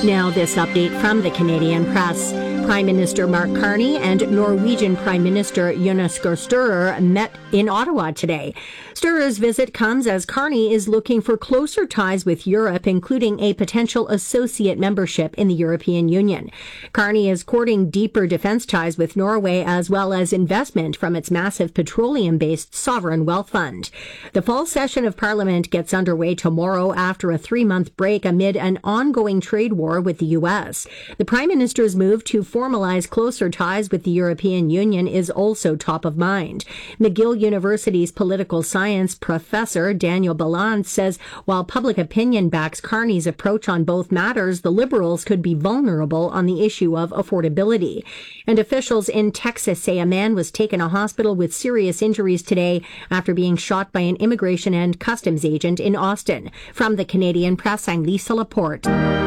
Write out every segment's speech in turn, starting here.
Now, this update from the Canadian Press. Prime Minister Mark Carney and Norwegian Prime Minister Jonas Gahr Støre met in Ottawa today. Støre's visit comes as Carney is looking for closer ties with Europe, including a potential associate membership in the European Union. Carney is courting deeper defence ties with Norway, as well as investment from its massive petroleum-based sovereign wealth fund. The fall session of Parliament gets underway tomorrow after a 3-month break amid an ongoing trade war with the U.S. The Prime Minister's move to formalize closer ties with the European Union is also top of mind. McGill University's political science professor Daniel Ballant says while public opinion backs Carney's approach on both matters, the Liberals could be vulnerable on the issue of affordability. And officials in Texas say a man was taken to hospital with serious injuries today after being shot by an immigration and customs agent in Austin. From the Canadian Press, I'm Lisa Laporte.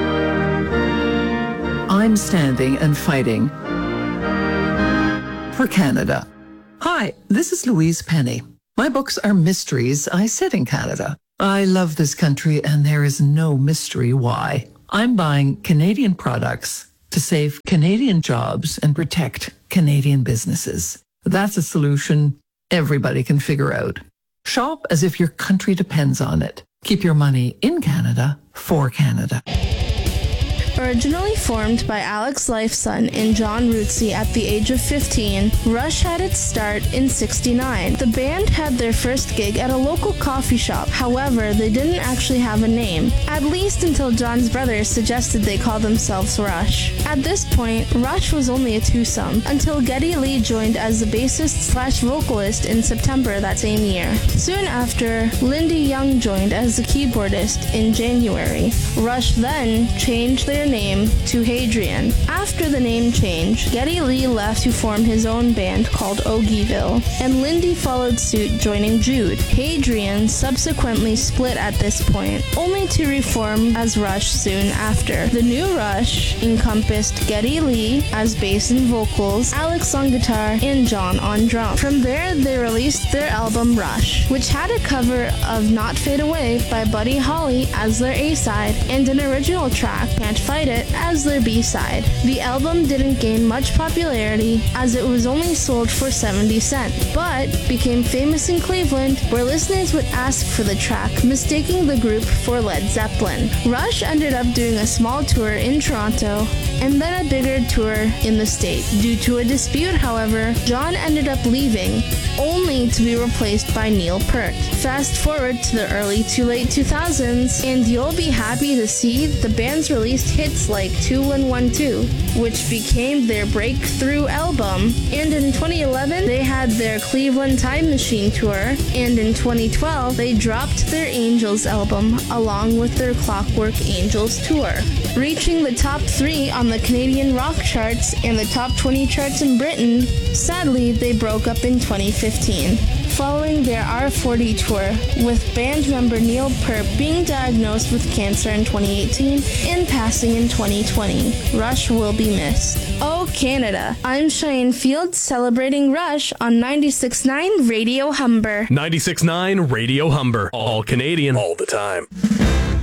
I'm standing and fighting for Canada. Hi, this is Louise Penny. My books are mysteries I set in Canada. I love this country and there is no mystery why. I'm buying Canadian products to save Canadian jobs and protect Canadian businesses. That's a solution everybody can figure out. Shop as if your country depends on it. Keep your money in Canada for Canada. Originally formed by Alex Lifeson and John Rootsey at the age of 15, Rush had its start in '69. The band had their first gig at a local coffee shop. However, they didn't actually have a name, at least until John's brothers suggested they call themselves Rush. At this point, Rush was only a twosome, until Geddy Lee joined as the bassist/vocalist in September that same year. Soon after, Lindy Young joined as the keyboardist in January. Rush then changed their name to Hadrian. After the name change, Geddy Lee left to form his own band called Ogieville, and Lindy followed suit, joining Jude. Hadrian subsequently split at this point, only to reform as Rush soon after. The new Rush encompassed Geddy Lee as bass and vocals, Alex on guitar, and John on drums. From there, they released their album Rush, which had a cover of Not Fade Away by Buddy Holly as their A-side, and an original track, Can't Fight It, as their B-side. The album didn't gain much popularity as it was only sold for 70 cents, but became famous in Cleveland, where listeners would ask for the track, mistaking the group for Led Zeppelin. Rush ended up doing a small tour in Toronto and then a bigger tour in the state. Due to a dispute, however, John ended up leaving, only to be replaced by Neil Peart. Fast forward to the early to late 2000s, and you'll be happy to see the band's released hits like 2112, which became their breakthrough album, and in 2011 they had their Cleveland Time Machine tour, and in 2012 they dropped their Angels album along with their Clockwork Angels tour, reaching the top 3 on the Canadian rock charts and the top 20 charts in Britain. Sadly, they broke up in 2015. Following their R40 tour, with band member Neil Peart being diagnosed with cancer in 2018 and passing in 2020. Rush will be missed. Oh, Canada. I'm Cheyenne Fields celebrating Rush on 96.9 Radio Humber. 96.9 Radio Humber. All Canadian. All the time.